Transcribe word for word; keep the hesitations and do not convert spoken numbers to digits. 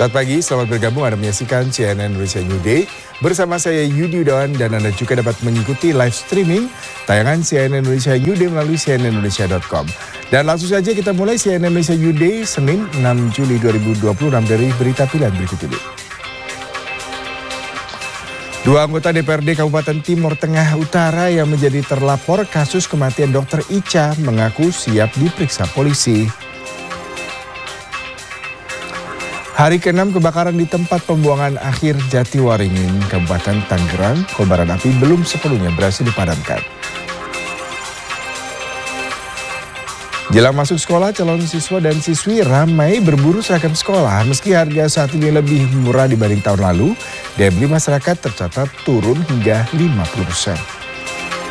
Selamat pagi, selamat bergabung Anda menyaksikan C N N Indonesia New Day. Bersama saya Yudi Yudawan dan Anda juga dapat mengikuti live streaming tayangan C N N Indonesia New Day melalui c n n indonesia dot com. Dan langsung saja kita mulai C N N Indonesia New Day Senin enam Juli dua ribu dua puluh enam dari berita pilihan berikut ini. Dua anggota D P R D Kabupaten Timur Tengah Utara yang menjadi terlapor kasus kematian Dokter Ica mengaku siap diperiksa polisi. Hari keenam kebakaran di tempat pembuangan akhir Jatiwaringin, Kabupaten Tangerang, kobaran api belum sepenuhnya berhasil dipadamkan. Jelang masuk sekolah, calon siswa dan siswi ramai berburu seragam sekolah. Meski harga saat ini lebih murah dibanding tahun lalu, daya beli masyarakat tercatat turun hingga lima puluh persen.